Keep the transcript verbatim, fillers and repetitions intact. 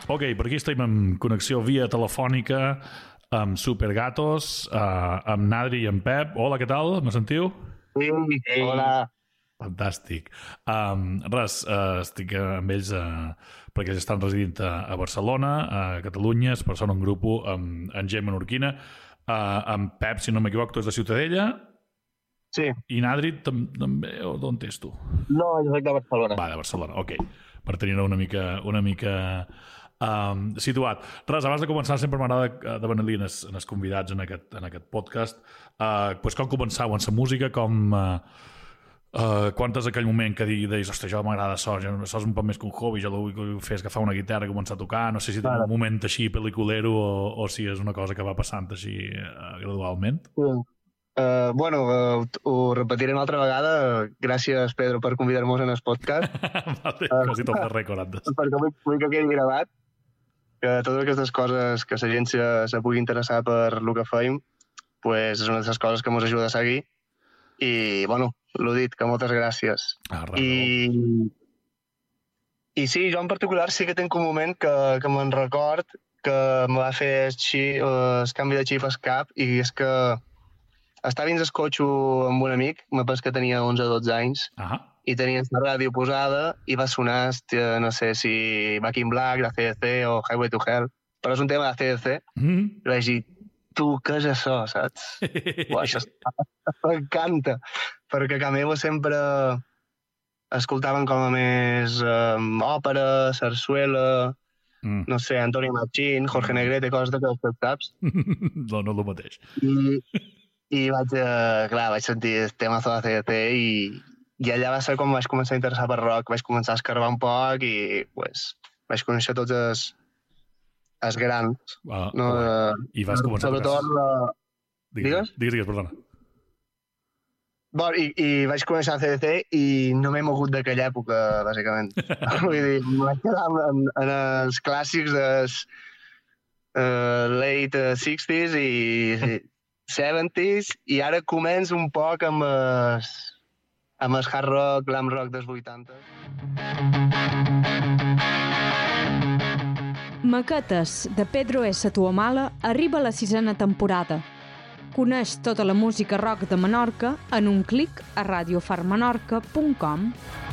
Ok, per aquí estem en connexió via telefònica amb Supergatos, uh, amb Nadri i amb Pep. Hola, què tal? Me sentiu? Sí, Ei. Hola. Fantàstic. Um, res, uh, estic amb ells uh, perquè ells estan residint a, a Barcelona, a Catalunya, es persona un grup amb, amb gent menorquina, uh, amb Pep, si no m'equivoco, tu ets de Ciutadella. Sí. I Nadri tam també, o d'on ets tu? No, jo soc de Barcelona. Va, de Barcelona, ok. Per tenir una mica, una mica um, situat. Res, abans de començar, sempre m'agrada de venir en els, en els convidats en aquest, en aquest podcast. Uh, pues com començau en la música, com... Uh, Uh, quan és aquell moment que deies, ostres, jo m'agrada això, això és un poc més que un hobby, jo el vull fer agafar una guitarra i començar a tocar, no sé si tens un moment així pel·liculero o, o si és una cosa que va passant així uh, gradualment. Sí. Uh, bueno, uh, ho repetiré una altra vegada. Gràcies, Pedro, per convidar-nos en el podcast. Vale, uh, quasi tot de rècord antes. Perquè vull, vull que quedi gravat que totes aquestes coses que la gent se, se pugui interessar per el que feim, pues és una de les coses que ens ajuda a seguir. I, bueno, l'ho dit, que moltes gràcies. Ah, I, I sí, jo en particular sí que tinc un moment que, que me'n record que em va fer el, xip, el canvi de xip al cap, i és que estava dins el cotxe amb un amic, me penso que tenia onze o dotze anys, uh -huh. i tenia la ràdio posada i va sonar, hòstia, no sé si Back in Black, de C D C o Highway to Hell, però és un tema de C D C, mm -hmm. i vaig dir, tu, què és això, saps? Uau, això m'encanta, perquè a casa meva sempre escoltaven com a més um, òpera, sarsuela, mm. no sé, Antonio Machín, Jorge Negrete, coses d'aquestes, saps? No, no és el mateix. I, i vaig, uh, clar, vaig sentir el tema de C D C i, i allà va ser quan vaig començar a interessar per rock, vaig començar a escarbar un poc i pues, vaig conèixer tots els els grans. Ah, no, uh, I vas començar a tocar... La... Digues? Digues, digues, perdona. Bon, i, i vaig començar a C D C i no m'he mogut d'aquella època, bàsicament. Vull dir, em vaig quedar en, en els clàssics dels uh, late sixties i seventies, i ara començo un poc amb el, amb el hard rock, glam rock dels vuitanta. Maquetes de Pedro S. Tuamala arriba a la sisena temporada. Coneix tota la música rock de Menorca en un clic a radio far menorca punt com.